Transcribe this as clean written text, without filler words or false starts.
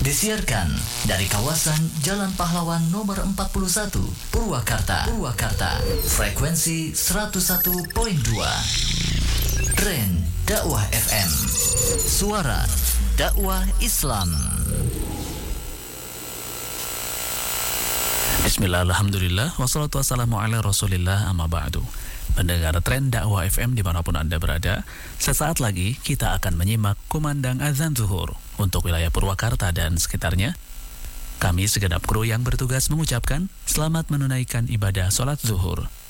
Disiarkan dari kawasan Jalan Pahlawan nomor 41, Purwakarta. Frekuensi 101.2. Tren Dakwah FM. Suara dakwah Islam. Bismillah, alhamdulillah, wassalatu wassalamu ala rasulillah, amma ba'du. Pendengar Tren Dakwah FM dimanapun Anda berada, sesaat lagi kita akan menyimak kumandang azan zuhur untuk wilayah Purwakarta dan sekitarnya. Kami segenap kru yang bertugas mengucapkan selamat menunaikan ibadah sholat zuhur.